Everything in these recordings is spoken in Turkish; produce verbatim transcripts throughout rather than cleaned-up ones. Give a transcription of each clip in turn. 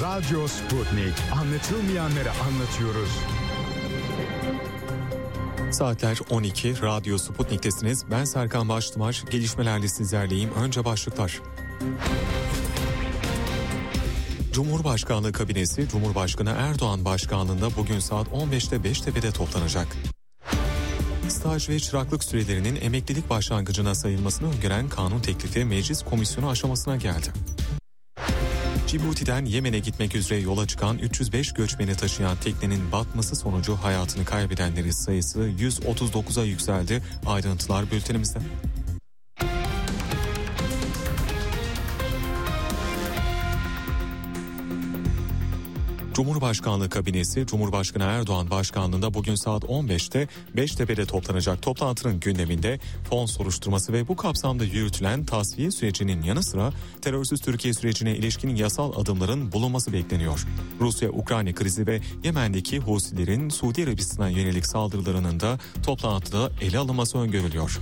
Radyo Sputnik. Anlatılmayanları anlatıyoruz. Saatler on iki, Radyo Sputnik'tesiniz. Ben Serkan Baştımaç, gelişmelerle sizlerleyim. Önce başlıklar. Cumhurbaşkanlığı kabinesi, Cumhurbaşkanı Erdoğan başkanlığında bugün saat on beşte Beştepe'de toplanacak. Staj ve çıraklık sürelerinin emeklilik başlangıcına sayılmasını öngören kanun teklifi meclis komisyonu aşamasına geldi. Cibuti'den Yemen'e gitmek üzere yola çıkan üç yüz beş göçmeni taşıyan teknenin batması sonucu hayatını kaybedenlerin sayısı yüz otuz dokuza yükseldi. Ayrıntılar bültenimizde. Cumhurbaşkanlığı kabinesi, Cumhurbaşkanı Erdoğan başkanlığında bugün saat on beşte Beştepe'de toplanacak. Toplantının gündeminde fon soruşturması ve bu kapsamda yürütülen tasfiye sürecinin yanı sıra terörsüz Türkiye sürecine ilişkin yasal adımların bulunması bekleniyor. Rusya-Ukrayna krizi ve Yemen'deki Husilerin Suudi Arabistan'a yönelik saldırılarının da toplantıda ele alınması öngörülüyor.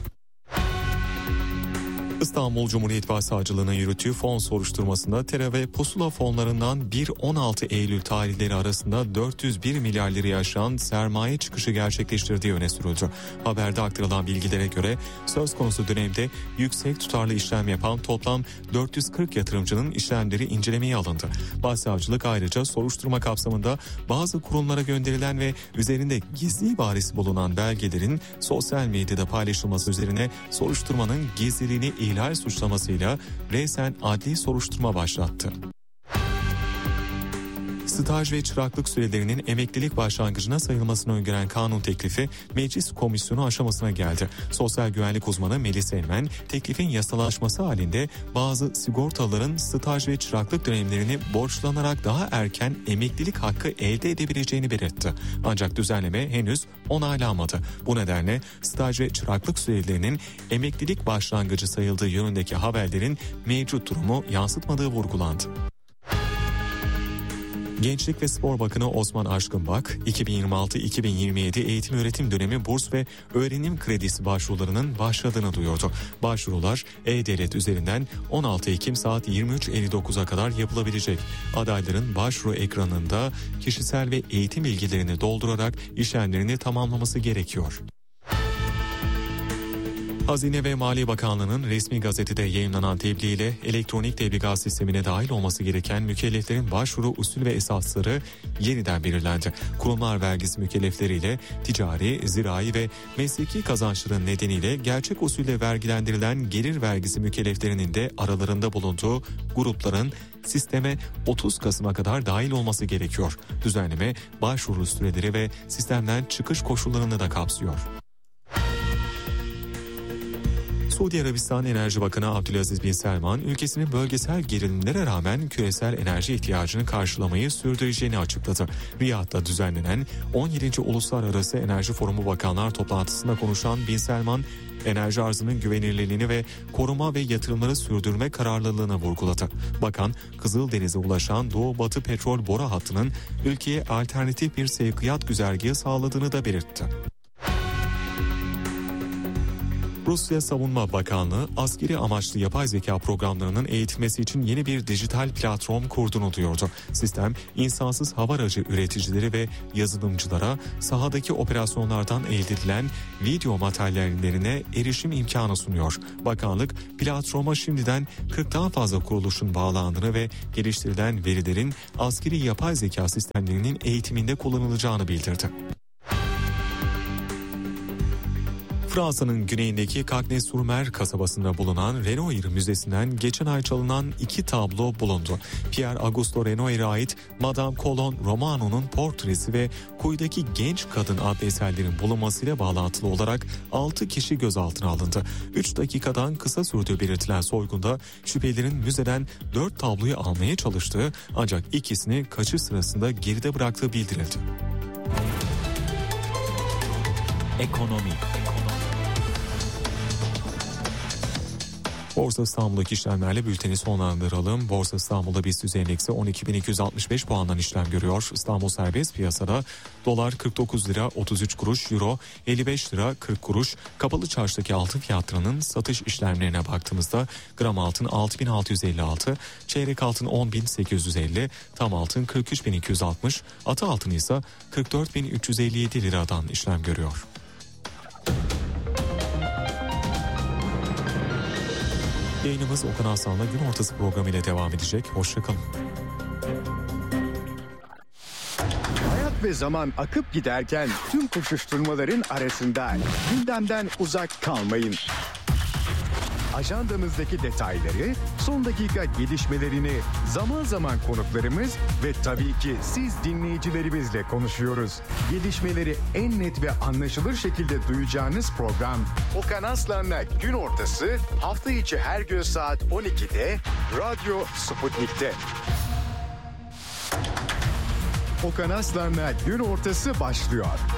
İstanbul Cumhuriyet Başsavcılığı'nın yürüttüğü fon soruşturmasında terör ve pusula fonlarından bir on altı Eylül tarihleri arasında dört yüz bir milyar lirayı aşan sermaye çıkışı gerçekleştirdiği öne sürüldü. Haberde aktarılan bilgilere göre söz konusu dönemde yüksek tutarlı işlem yapan toplam dört yüz kırk yatırımcının işlemleri incelemeye alındı. Başsavcılık ayrıca soruşturma kapsamında bazı kurumlara gönderilen ve üzerinde gizli ibaresi bulunan belgelerin sosyal medyada paylaşılması üzerine soruşturmanın gizliliğini ihlal İhlal suçlamasıyla resen adli soruşturma başlattı. Staj ve çıraklık sürelerinin emeklilik başlangıcına sayılmasını öngören kanun teklifi meclis komisyonu aşamasına geldi. Sosyal güvenlik uzmanı Melis Elmen, teklifin yasalaşması halinde bazı sigortalıların staj ve çıraklık dönemlerini borçlanarak daha erken emeklilik hakkı elde edebileceğini belirtti. Ancak düzenleme henüz onaylanmadı. Bu nedenle staj ve çıraklık sürelerinin emeklilik başlangıcı sayıldığı yönündeki haberlerin mevcut durumu yansıtmadığı vurgulandı. Gençlik ve Spor Bakanı Osman Aşkınbak, iki bin yirmi altı iki bin yirmi yedi eğitim öğretim dönemi burs ve öğrenim kredisi başvurularının başladığını duyurdu. Başvurular E-Devlet üzerinden on altı Ekim saat yirmi üç elli dokuza kadar yapılabilecek. Adayların başvuru ekranında kişisel ve eğitim bilgilerini doldurarak işlemlerini tamamlaması gerekiyor. Hazine ve Maliye Bakanlığı'nın resmi gazetede yayınlanan tebliğiyle elektronik tebligat sistemine dahil olması gereken mükelleflerin başvuru usul ve esasları yeniden belirlendi. Kurumlar vergisi mükellefleriyle ticari, zirai ve mesleki kazançların nedeniyle gerçek usulle vergilendirilen gelir vergisi mükelleflerinin de aralarında bulunduğu grupların sisteme otuz Kasım'a kadar dahil olması gerekiyor. Düzenleme başvuru süreleri ve sistemden çıkış koşullarını da kapsıyor. Suudi Arabistan Enerji Bakanı Abdülaziz Bin Selman, ülkesinin bölgesel gerilimlere rağmen küresel enerji ihtiyacını karşılamayı sürdüreceğini açıkladı. Riyad'da düzenlenen on yedinci Uluslararası Enerji Forumu Bakanlar toplantısında konuşan Bin Selman, enerji arzının güvenilirliğini ve koruma ve yatırımları sürdürme kararlılığını vurguladı. Bakan, Kızıldeniz'e ulaşan Doğu-Batı petrol boru hattının ülkeye alternatif bir sevkiyat güzergahı sağladığını da belirtti. Rusya Savunma Bakanlığı askeri amaçlı yapay zeka programlarının eğitilmesi için yeni bir dijital platform kurduğunu duyurdu. Sistem insansız hava aracı üreticileri ve yazılımcılara sahadaki operasyonlardan elde edilen video materyallerine erişim imkanı sunuyor. Bakanlık platforma şimdiden kırktan fazla kuruluşun bağlandığını ve geliştirilen verilerin askeri yapay zeka sistemlerinin eğitiminde kullanılacağını bildirdi. Fransa'nın güneyindeki Cagnes-sur-Mer kasabasında bulunan Renoir Müzesi'nden geçen ay çalınan iki tablo bulundu. Pierre Auguste Renoir'e ait Madame Colonne Romano'nun portresi ve Kuyudaki Genç Kadın adlı eserlerin bulunmasıyla bağlantılı olarak altı kişi gözaltına alındı. üç dakikadan kısa sürdüğü belirtilen soygunda şüphelilerin müzeden dört tabloyu almaya çalıştığı ancak ikisini kaçış sırasında geride bıraktığı bildirildi. Ekonomi. Borsa İstanbul'daki işlemlerle bülteni sonlandıralım. Borsa İstanbul'da BIST endeksi on iki bin iki yüz altmış beş puandan işlem görüyor. İstanbul serbest piyasada dolar kırk dokuz lira otuz üç kuruş, euro elli beş lira kırk kuruş. Kapalı çarşıdaki altın fiyatlarının satış işlemlerine baktığımızda gram altın altı bin altı yüz elli altı, çeyrek altın on bin sekiz yüz elli, tam altın kırk üç bin iki yüz altmış, atı altın ise kırk dört bin üç yüz elli yedi liradan işlem görüyor. Yayınımız Okan Aslan'la gün ortası programı ile devam edecek. Hoşçakalın. Hayat ve zaman akıp giderken tüm koşuşturmaların arasında gündemden uzak kalmayın. Ajandamızdaki detayları, son dakika gelişmelerini zaman zaman konuklarımız ve tabii ki siz dinleyicilerimizle konuşuyoruz. Gelişmeleri en net ve anlaşılır şekilde duyacağınız program Okan Aslan'la Gün Ortası hafta içi her gün saat on ikide Radyo Sputnik'te. Okan Aslan'la Gün Ortası başlıyor.